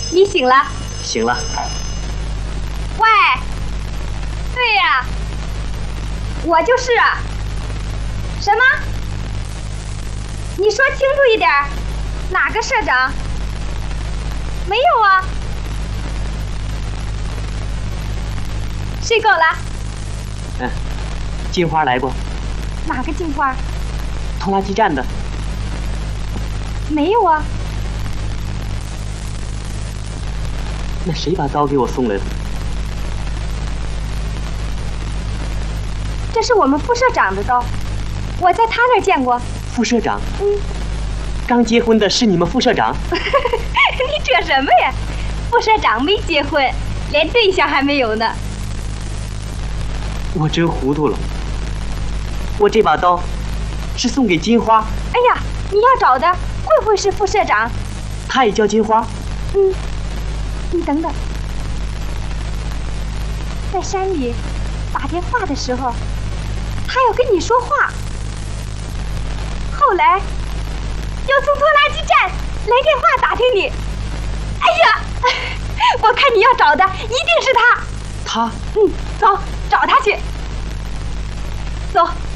你醒了？ 醒了。 喂，对呀，我就是啊。什么？你说清楚一点，哪个社长？没有啊。睡够了？ 嗯，金花来过。 哪个金花？ 拖拉机站的。 没有啊。 那谁把刀给我送来的？ 这是我们副社长的刀，我在他那儿见过。 副社长？刚结婚的是你们副社长？ 你扯什么呀？副社长没结婚，连对象还没有呢。 我真糊涂了。我这把刀是送给金花。 哎呀，你要找的会不会是副社长？ 他也叫金花？ 你等等，在山里打电话的时候，他要跟你说话，后来又从拖拉机站来电话打听你。哎呀，我看你要找的一定是他。 他？ 走，找他去。走。